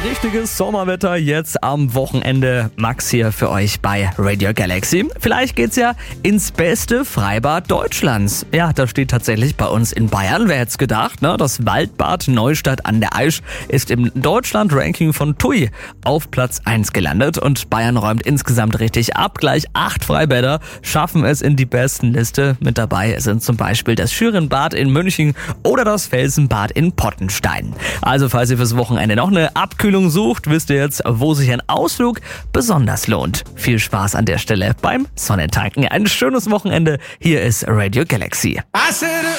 Richtiges Sommerwetter jetzt am Wochenende. Max hier für euch bei Radio Galaxy. Vielleicht geht's ja ins beste Freibad Deutschlands. Ja, das steht tatsächlich bei uns in Bayern. Wer hätte es gedacht, ne? Das Waldbad Neustadt an der Aisch ist im Deutschland-Ranking von TUI auf Platz 1 gelandet und Bayern räumt insgesamt richtig ab. Gleich 8 Freibäder schaffen es in die besten Liste. Mit dabei sind zum Beispiel das Schürenbad in München oder das Felsenbad in Pottenstein. Also falls ihr fürs Wochenende noch eine Abkühlung sucht, wisst ihr jetzt, wo sich ein Ausflug besonders lohnt. Viel Spaß an der Stelle beim Sonnentanken. Ein schönes Wochenende. Hier ist Radio Galaxy.